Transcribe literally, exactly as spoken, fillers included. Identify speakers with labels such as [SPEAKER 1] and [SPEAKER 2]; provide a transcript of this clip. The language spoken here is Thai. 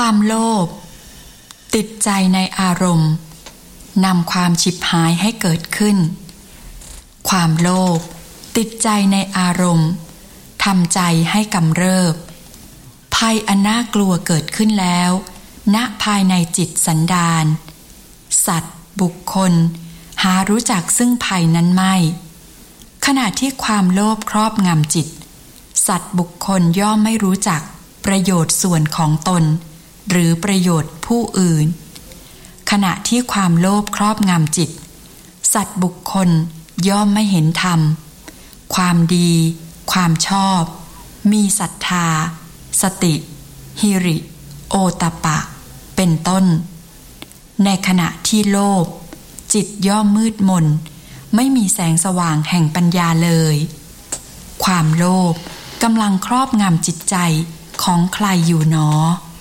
[SPEAKER 1] ความโลภติดใจในอารมณ์นำความฉิบหายให้เกิดขึ้นความโลภติดใจในอารมณ์ทำใจให้กำเริบภัยอันน่ากลัวเกิดขึ้นแล้วณภายในจิตสันดานสัตว์บุคคลหารู้จักซึ่งภัยนั้นไม่ขณะที่ความโลภครอบงำจิตสัตว์บุคคลย่อมไม่รู้จักประโยชน์ส่วนของตนหรือประโยชน์ผู้อื่นขณะที่ความโลภครอบงำจิตสัตว์บุคคลย่อมไม่เห็นธรรมความดีความชอบมีศรัทธาสติหิริโอตตัปปะเป็นต้นในขณะที่โลภจิตย่อมมืดมนไม่มีแสงสว่างแห่งปัญญาเลยความโลภกำลังครอบงำจิตใจของใครอยู่หนอ